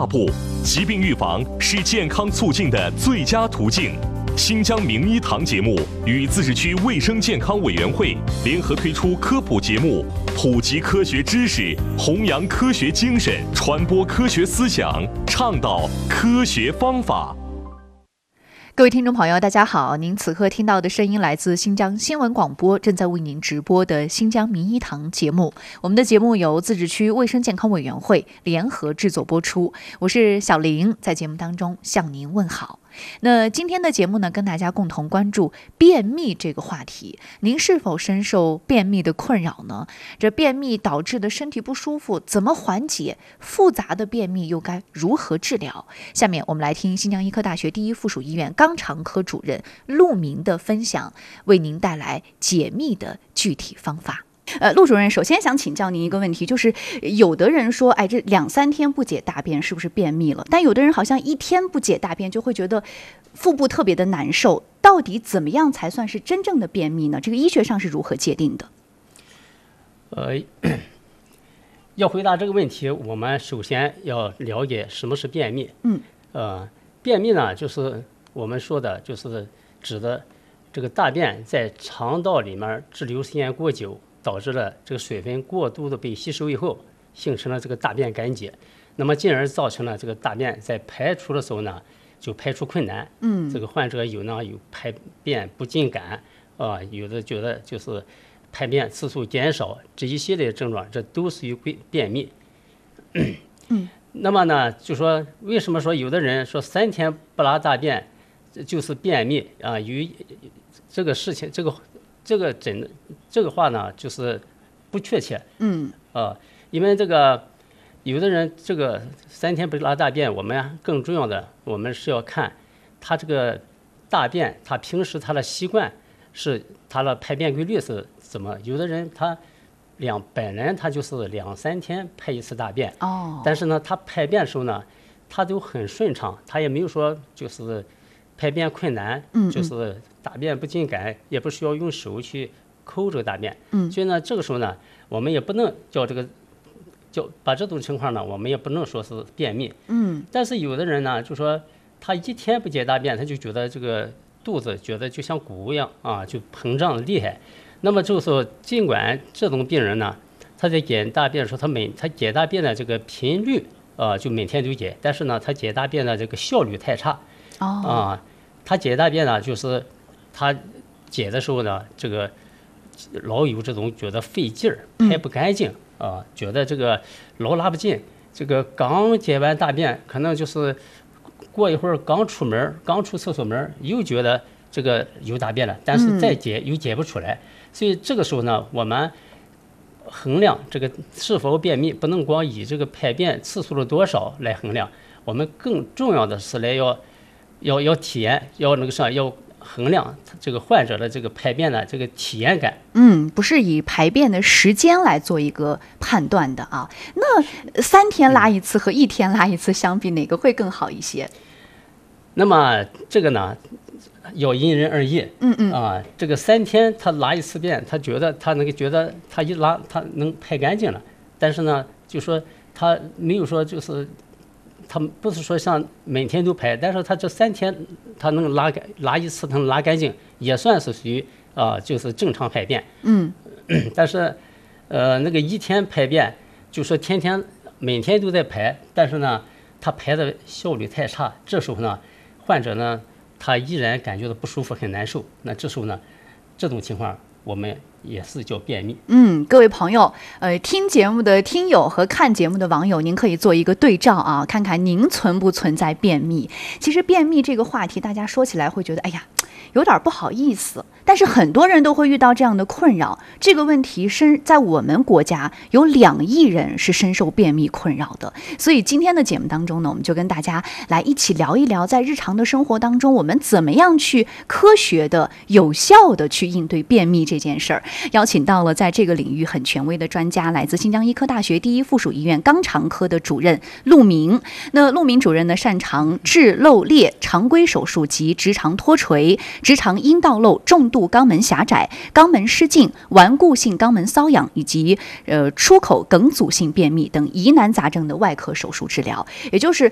大步。疾病预防是健康促进的最佳途径。新疆名医堂节目与自治区卫生健康委员会联合推出科普节目，普及科学知识，弘扬科学精神，传播科学思想，倡导科学方法。 各位听众朋友，大家好，您此刻听到的声音来自新疆新闻广播，正在为您直播的新疆名医堂节目。我们的节目由自治区卫生健康委员会联合制作播出，我是小玲，在节目当中向您问好。那今天的节目呢，跟大家共同关注便秘这个话题。您是否深受便秘的困扰呢？这便秘导致的身体不舒服怎么缓解？复杂的便秘又该如何治疗？下面我们来听新疆医科大学第一附属医院肛肠科主任陆明的分享，为您带来解秘的具体方法。陆主任，首先想请教您一个问题，就是有的人说，这2-3天不解大便是不是便秘了？但有的人好像1天不解大便就会觉得腹部特别的难受，到底怎么样才算是真正的便秘呢？这个医学上是如何界定的？ 要回答这个问题，我们首先要了解什么是便秘。便秘呢，就是我们说的，就是指的这个大便在肠道里面滞留时间过久，导致了这个水分过度的被吸收以后，形成了这个大便干结，那么进而造成了这个大便在排出的时候呢，就排出困难。这个患者有排便不尽感有的觉得就是排便次数减少，这一系列症状，这都属于便秘。那么呢，就说为什么说有的人说3天不拉大便就是便秘啊？与这个事情，这个话呢，就是不确切。因为这个有的人这个3天不拉大便，我们更重要的，我们是要看他这个大便，他平时他的习惯是他的排便规律是怎么。有的人他本人他就是2-3天排一次大便，但是呢，他排便的时候呢，他都很顺畅，他也没有说就是排便困难，就是大便不尽感，也不需要用手去抠这个大便。所以呢，这个时候呢，我们也不能把这种情况呢，我们也不能说是便秘。但是有的人呢，就说他1天不解大便，他就觉得这个肚子觉得就像鼓一样就膨胀的厉害。那么就是说，尽管这种病人呢，他在解大便的时候，他解大便的这个频率就每天都解，但是呢，他解大便的这个效率太差。他解大便呢，就是他解的时候呢，这个老有这种觉得费劲儿，排不干净觉得这个老拉不进。这个刚解完大便，可能就是过一会儿刚出厕所门，又觉得这个有大便了，但是再解又解不出来。所以这个时候呢，我们衡量这个是否便秘，不能光以这个排便次数的多少来衡量，我们更重要的是要体验，要衡量这个患者的这个排便的这个体验感。 不是以排便的时间来做一个判断的啊。那3天拉一次和1天拉一次相比，哪个会更好一些？ 那么这个呢，要因人而异。这个3天他拉一次便，他觉得他一拉他能排干净了，但是呢，就说他没有说就是他不是说像每天都排，但是他这3天他能拉一次，他能拉干净，也算是属于就是正常排便。但是那个1天排便，就说每天都在排，但是呢，他排的效率太差，这时候呢，患者呢，他依然感觉到不舒服，很难受。那这时候呢，这种情况我们也是叫便秘。 各位朋友，听节目的听友和看节目的网友，您可以做一个对照啊，看看您存不存在便秘。其实便秘这个话题，大家说起来会觉得，有点不好意思。但是很多人都会遇到这样的困扰。这个问题在我们国家有2亿人是深受便秘困扰的。所以今天的节目当中呢，我们就跟大家来一起聊一聊，在日常的生活当中，我们怎么样去科学的、有效的去应对便秘这件事儿。邀请到了在这个领域很权威的专家，来自新疆医科大学第一附属医院肛肠科的主任陆明。那陆明主任呢，擅长治漏裂、常规手术及直肠脱垂、直肠阴道瘘、重度肛门狭窄、肛门失禁、顽固性肛门瘙痒以及出口梗阻性便秘等疑难杂症的外科手术治疗。也就是